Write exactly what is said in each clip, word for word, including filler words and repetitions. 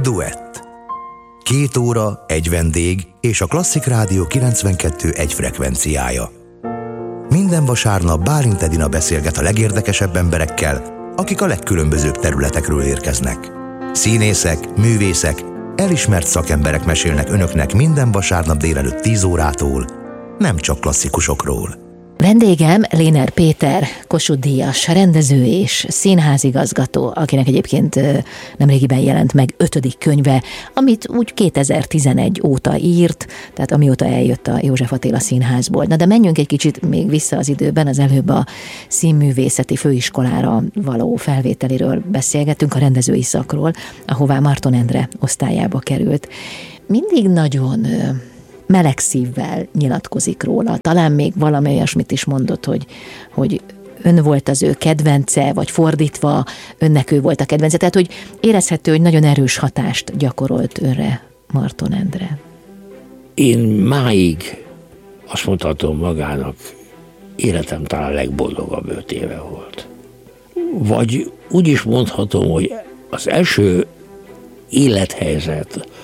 Duett. Két óra, egy vendég és a Klasszik Rádió kilencvenkettő egy frekvenciája. Minden vasárnap Bálint Edina beszélget a legérdekesebb emberekkel, akik a legkülönbözőbb területekről érkeznek. Színészek, művészek, elismert szakemberek mesélnek önöknek minden vasárnap délelőtt tíz órától, nem csak klasszikusokról. Vendégem Léner Péter, Kossuth-díjas rendező és színházigazgató, akinek egyébként nemrégiben jelent meg ötödik könyve, amit úgy kétezer-tizenegy óta írt, tehát amióta eljött a József Attila Színházból. Na de menjünk egy kicsit még vissza az időben, az előbb a színművészeti főiskolára való felvételiről beszélgettünk, a rendezői szakról, ahová Marton Endre osztályába került. Mindig nagyon meleg szívvel nyilatkozik róla. Talán még valami olyasmit is mondott, hogy, hogy ön volt az ő kedvence, vagy fordítva, önnek ő volt a kedvence. Tehát, hogy érezhető, hogy nagyon erős hatást gyakorolt önre Marton Endre. Én máig azt mondhatom magának, életem talán legboldogabb öt éve volt. Vagy úgy is mondhatom, hogy az első élethelyzet,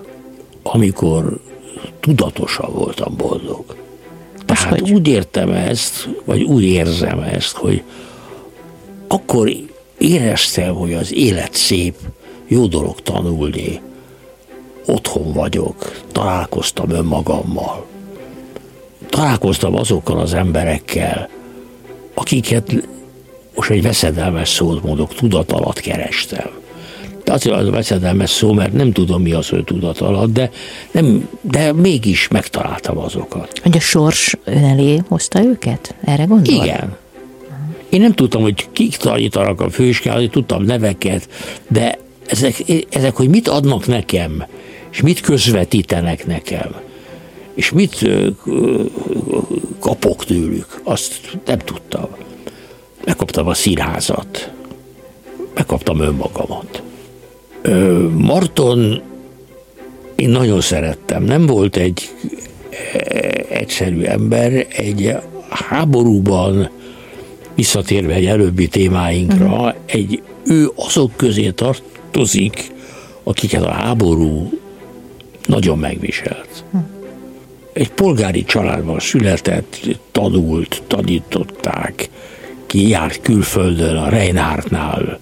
amikor tudatosan voltam boldog. Tehát hogy? Úgy értem ezt, vagy úgy érzem ezt, hogy akkor éreztem, hogy az élet szép, jó dolog tanulni, otthon vagyok, találkoztam önmagammal, találkoztam azokkal az emberekkel, akiket, most egy veszedelmes szót mondok, tudat alatt kerestem. De azért az veszedelmes szó, mert nem tudom, mi az, hogy tudat alatt, de, nem, de mégis megtaláltam azokat. Hogy a sors ön elé hozta őket? Erre gondol? Igen. Én nem tudtam, hogy kik tanítanak a főiskolán, tudtam neveket, de ezek, ezek, hogy mit adnak nekem, és mit közvetítenek nekem, és mit kapok tőlük, azt nem tudtam. Megkaptam a színházat, megkaptam önmagamat. Marton én nagyon szerettem, nem volt egy egyszerű ember, egy háborúban, visszatérve egy előbbi témáinkra, uh-huh. egy ő azok közé tartozik, akiket a háború nagyon megviselt. Uh-huh. Egy polgári családban született, tanult, tanították, ki járt külföldön, a Reinhardtnál,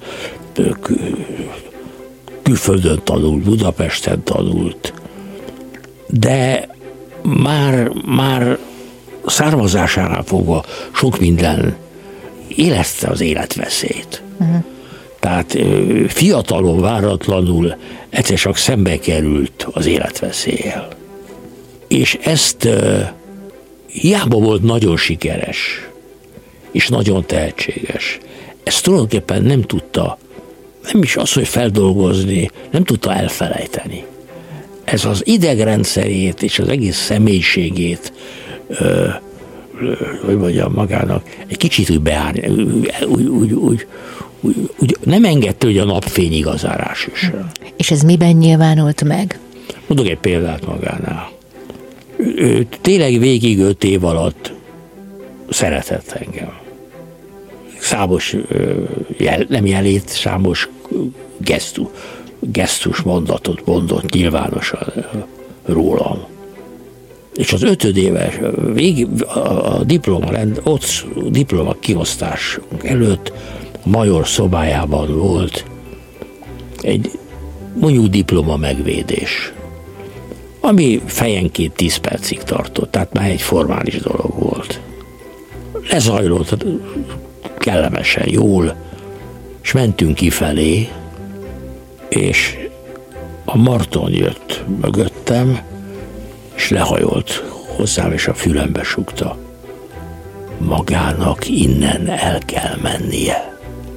külföldön tanult, Budapesten tanult, de már, már származásánál fogva sok minden érezte az életveszélyt. Uh-huh. Tehát fiatalon, váratlanul egyszer csak szembe került az életveszéllyel. És ezt hiába volt nagyon sikeres, és nagyon tehetséges. Ezt tulajdonképpen nem tudta, nem is az, hogy feldolgozni, nem tudta elfelejteni. Ez az idegrendszerét és az egész személyiségét, ö, ö, hogy mondjam magának, egy kicsit úgy beárni, úgy, úgy, úgy, úgy, úgy nem engedte, hogy a napfény igazán rásüssön. És ez miben nyilvánult meg? Mondok egy példát magánál. Ő tényleg végig öt év alatt szeretett engem. Számos jel, nem jelét, számos gesztus, gesztus mondatot mondott nyilvánosan rólam. És az ötödéves végig a, a diploma, ott diploma kiosztás előtt a major szobájában volt egy mondjuk diploma megvédés, ami fejenként tíz percig tartott, tehát már egy formális dolog volt. Lezajlott kellemesen, jól, és mentünk kifelé, és a Marton jött mögöttem, és lehajolt hozzám, és a fülembe sugta. Magának innen el kell mennie.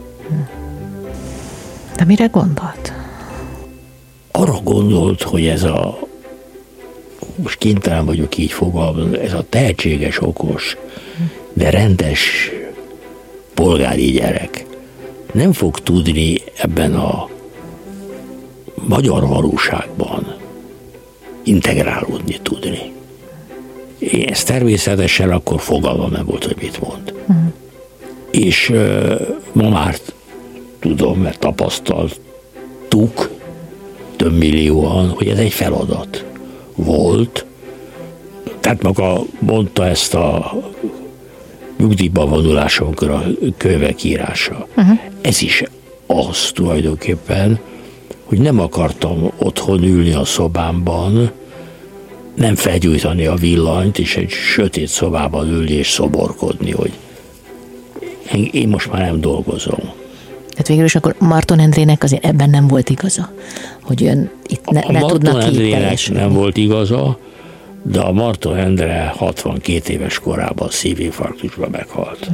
De mire gondolt? Arra gondolt, hogy ez a, most kénytelen vagyok így fogalmazni, ez a tehetséges, okos, de rendes polgári gyerek nem fog tudni ebben a magyar valóságban integrálódni tudni. Én ezt természetesen akkor fogalmam nem volt, hogy mit mond. Uh-huh. És uh, ma már tudom, mert tapasztaltuk több millióan, hogy ez egy feladat volt. Tehát maga mondta ezt a nyugdíjba vonulásonkor a könyvek írása. Uh-huh. Ez is az tulajdonképpen, hogy nem akartam otthon ülni a szobámban, nem felgyújtani a villanyt, és egy sötét szobában ülni és szoborkodni, hogy én most már nem dolgozom. Tehát végül is akkor Marton Endrének azért ebben nem volt igaza, hogy ön itt ne, ne tudnak Endrének nem volt igaza, de a Marton Endre hatvankét éves korában szívinfarktusban meghalt.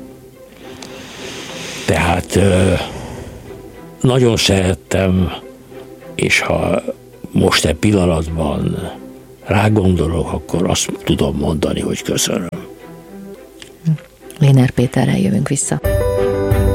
Tehát nagyon szerettem, és ha most egy pillanatban rágondolok, akkor azt tudom mondani, hogy köszönöm. Léner Péterrel jövünk vissza.